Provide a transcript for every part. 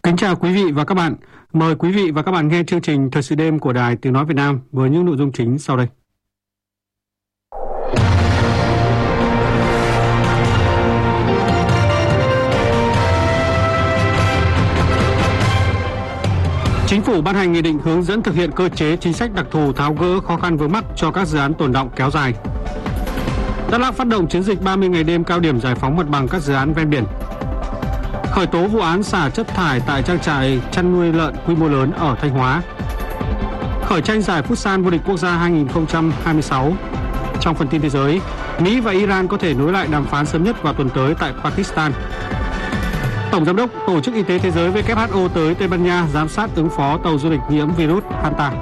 Kính chào quý vị và các bạn. Mời quý vị và các bạn nghe chương trình Thời sự đêm của Đài Tiếng nói Việt Nam với những nội dung chính sau đây. Chính phủ ban hành nghị định hướng dẫn thực hiện cơ chế chính sách đặc thù tháo gỡ khó khăn vướng mắc cho các dự án tồn đọng kéo dài. Đắk Lắk phát động chiến dịch 30 ngày đêm cao điểm giải phóng mặt bằng các dự án ven biển. Khởi tố vụ án xả chất thải tại trang trại chăn nuôi lợn quy mô lớn ở Thanh Hóa. Khởi tranh giải Futsal vô địch quốc gia 2026. Trong phần tin thế giới, Mỹ và Iran có thể nối lại đàm phán sớm nhất vào tuần tới tại Pakistan. Tổng giám đốc Tổ chức Y tế Thế giới WHO tới Tây Ban Nha giám sát ứng phó tàu du lịch nhiễm virus Hanta.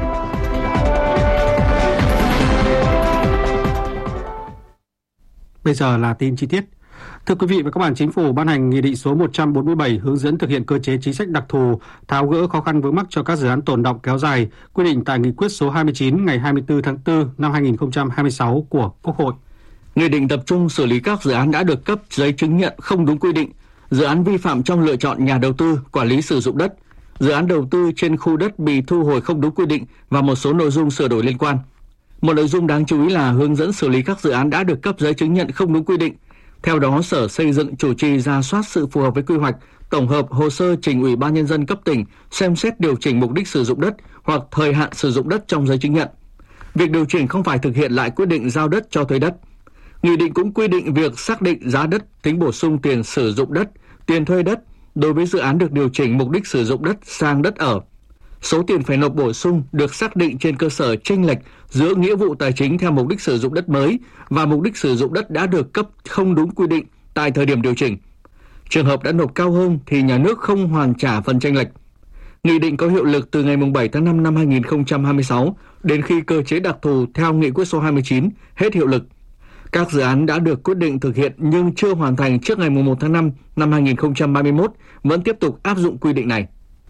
Bây giờ là tin chi tiết. Thưa quý vị và các bạn, Chính phủ ban hành Nghị định số 147 hướng dẫn thực hiện cơ chế chính sách đặc thù tháo gỡ khó khăn vướng mắc cho các dự án tồn đọng kéo dài, quy định tại Nghị quyết số 29 ngày 24 tháng 4 năm 2026 của Quốc hội. Nghị định tập trung xử lý các dự án đã được cấp giấy chứng nhận không đúng quy định, dự án vi phạm trong lựa chọn nhà đầu tư, quản lý sử dụng đất, dự án đầu tư trên khu đất bị thu hồi không đúng quy định và một số nội dung sửa đổi liên quan. Một nội dung đáng chú ý là hướng dẫn xử lý các dự án đã được cấp giấy chứng nhận không đúng quy định. Theo đó, Sở Xây dựng chủ trì rà soát sự phù hợp với quy hoạch, tổng hợp hồ sơ trình Ủy ban Nhân dân cấp tỉnh xem xét điều chỉnh mục đích sử dụng đất hoặc thời hạn sử dụng đất trong giấy chứng nhận. Việc điều chỉnh không phải thực hiện lại quyết định giao đất cho thuê đất. Nghị định cũng quy định việc xác định giá đất, tính bổ sung tiền sử dụng đất, tiền thuê đất đối với dự án được điều chỉnh mục đích sử dụng đất sang đất ở. Số tiền phải nộp bổ sung được xác định trên cơ sở chênh lệch giữa nghĩa vụ tài chính theo mục đích sử dụng đất mới và mục đích sử dụng đất đã được cấp không đúng quy định tại thời điểm điều chỉnh. Trường hợp đã nộp cao hơn thì nhà nước không hoàn trả phần chênh lệch. Nghị định có hiệu lực từ ngày 7 tháng 5 năm 2026 đến khi cơ chế đặc thù theo Nghị quyết số 29 hết hiệu lực. Các dự án đã được quyết định thực hiện nhưng chưa hoàn thành trước ngày 1 tháng 5 năm 2031 vẫn tiếp tục áp dụng quy định này.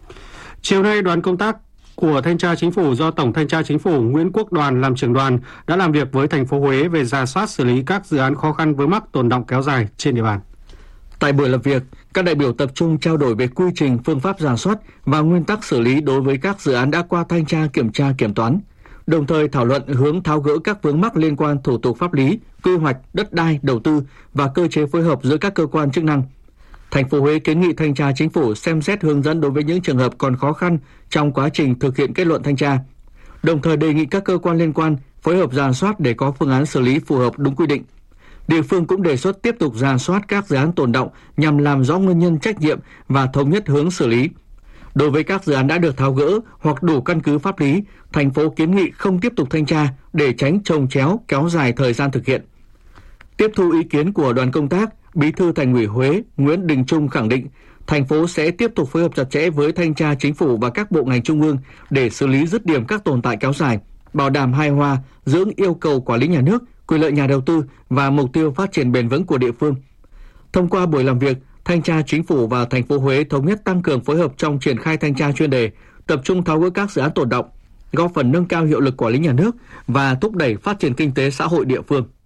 Chiều nay, đoàn công tác của Thanh tra Chính phủ do Tổng Thanh tra Chính phủ Nguyễn Quốc Đoàn làm trưởng đoàn đã làm việc với thành phố Huế về rà soát xử lý các dự án khó khăn vướng mắc tồn đọng kéo dài trên địa bàn. Tại buổi làm việc, các đại biểu tập trung trao đổi về quy trình, phương pháp rà soát và nguyên tắc xử lý đối với các dự án đã qua thanh tra, kiểm toán, đồng thời thảo luận hướng tháo gỡ các vướng mắc liên quan thủ tục pháp lý, quy hoạch, đất đai, đầu tư và cơ chế phối hợp giữa các cơ quan chức năng. Thành phố Huế kiến nghị Thanh tra Chính phủ xem xét hướng dẫn đối với những trường hợp còn khó khăn trong quá trình thực hiện kết luận thanh tra, đồng thời đề nghị các cơ quan liên quan phối hợp rà soát để có phương án xử lý phù hợp đúng quy định. Địa phương cũng đề xuất tiếp tục rà soát các dự án tồn đọng nhằm làm rõ nguyên nhân, trách nhiệm và thống nhất hướng xử lý. Đối với các dự án đã được tháo gỡ hoặc đủ căn cứ pháp lý, thành phố kiến nghị không tiếp tục thanh tra để tránh chồng chéo, kéo dài thời gian thực hiện. Tiếp thu ý kiến của đoàn công tác, Bí thư Thành ủy Huế Nguyễn Đình Trung khẳng định thành phố sẽ tiếp tục phối hợp chặt chẽ với Thanh tra Chính phủ và các bộ ngành trung ương để xử lý dứt điểm các tồn tại kéo dài, bảo đảm hài hòa giữa yêu cầu quản lý nhà nước, quyền lợi nhà đầu tư và mục tiêu phát triển bền vững của địa phương. Thông qua buổi làm việc, Thanh tra Chính phủ và thành phố Huế thống nhất tăng cường phối hợp trong triển khai thanh tra chuyên đề, tập trung tháo gỡ các dự án tồn đọng, góp phần nâng cao hiệu lực quản lý nhà nước và thúc đẩy phát triển kinh tế xã hội địa phương.